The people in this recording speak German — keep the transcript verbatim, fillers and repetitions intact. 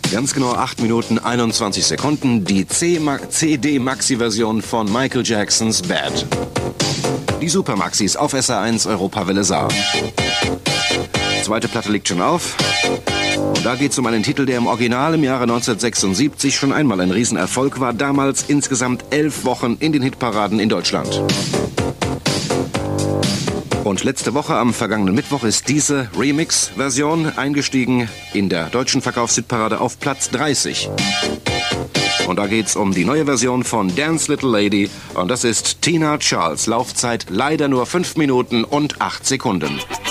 Ganz genau acht Minuten einundzwanzig Sekunden, die C D-Maxi-Version von Michael Jacksons Bad. Die Supermaxis auf S R eins Europawelle Saar. Zweite Platte liegt schon auf. Und da geht es um einen Titel, der im Original im Jahre neunzehnhundertsechsundsiebzig schon einmal ein Riesenerfolg war. Damals insgesamt elf Wochen in den Hitparaden in Deutschland. Und letzte Woche, am vergangenen Mittwoch, ist diese Remix-Version eingestiegen in der deutschen Verkaufshitparade auf Platz dreißig. Und da geht's um die neue Version von Dance Little Lady. Und das ist Tina Charles. Laufzeit leider nur fünf Minuten und acht Sekunden.